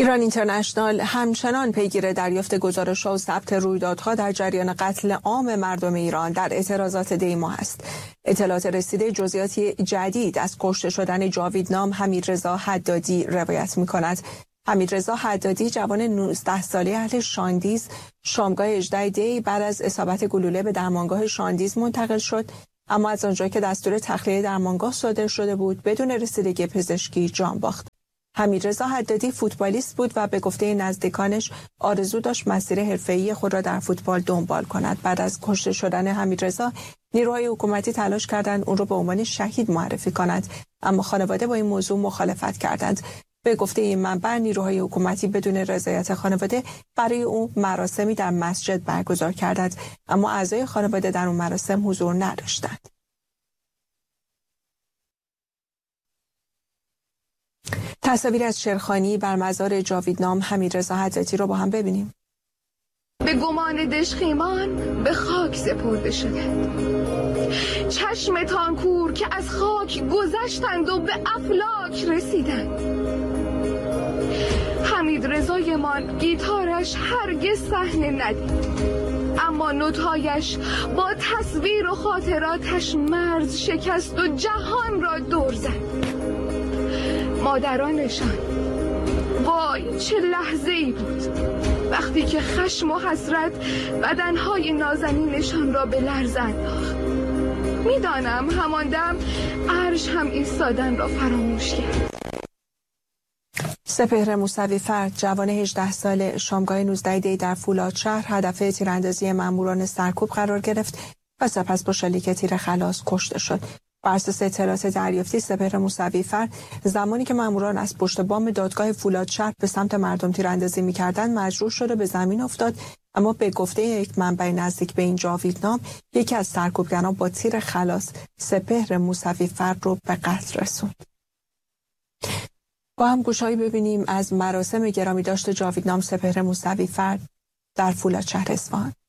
ایران اینترنشنال همچنان پیگیر دریافت گزارش‌ها و ثبت رویدادها در جریان قتل عام مردم ایران در اعتراضات دی ماه است. اطلاعات رسیده جزئیاتی جدید از کشته شدن جاوید نام حمیدرضا حدادی روایت می‌کند. حمیدرضا حدادی جوان 19 ساله اهل شاندیز شامگاه 18 دی بعد از اصابت گلوله به درمانگاه شاندیز منتقل شد، اما از آنجایی که دستور تخلیه درمانگاه صادر شده بود بدون رسیدگی پزشکی جان باخت. حمیدرضا حدادی فوتبالیست بود و به گفته نزدیکانش آرزو داشت مسیر حرفه‌ای خود را در فوتبال دنبال کند. بعد از کشته شدن حمیدرضا نیروهای حکومتی تلاش کردند اون را به عنوان شهید معرفی کنند، اما خانواده با این موضوع مخالفت کردند. به گفته این منبع نیروهای حکومتی بدون رضایت خانواده برای او مراسمی در مسجد برگزار کردند، اما اعضای خانواده در اون مراسم حضور نداشتند. تصاویر از شرخانی بر مزار جاوید نام حمیدرضا حدادی رو با هم ببینیم. به گمان دژخیمان به خاک سپرده شدند. چشم تانکور که از خاک گذشتند و به افلاک رسیدند. حمیدرضایمان گیتارش هرگز صحنه ندید، اما نوت‌هایش با تصویر و خاطراتش مرز شکست و جهان را دور زد. مادرانشان، وای چه لحظه‌ای بود وقتی که خشم و حسرت بدنهای نازنینشان را به لرز انداخت. میدانم همان دم عرش هم ایستادن را فراموش کرد. سپهر موسوی فرد جوان 18 ساله شامگاه 19 دی در فولادشهر هدف تیراندازی ماموران سرکوب قرار گرفت و سپس با شلیک تیر خلاص کشته شد. بر اساس اطلاعات دریافتی سپهر موسوی فرد زمانی که ماموران از پشت بام دادگاه فولادشهر به سمت مردم تیراندازی می‌کردند مجروح شد و به زمین افتاد، اما به گفته یک منبع نزدیک به این جاوید نام یکی از سرکوبگران با تیر خلاص سپهر موسوی فرد رو به قتل رسوند. با هم گوشهایی ببینیم از مراسم گرامی داشت جاوید نام سپهر موسوی فرد در فولادشهر اصفهان.